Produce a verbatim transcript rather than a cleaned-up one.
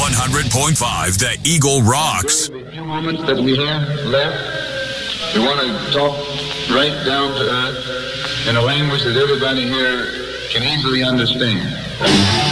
one hundred point five The Eagle rocks. During the few moments that we have left, we want to talk right down to earth in a language that everybody here can easily understand.